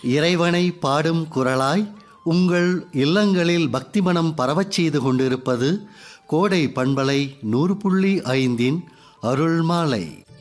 இறைவனை பாடும் குரலாய் உங்கள் இல்லங்களில் பக்திமனம் பரவச் செய்து கொண்டிருப்பது கோடை பண்பலை 100.5 அருள்மாலை.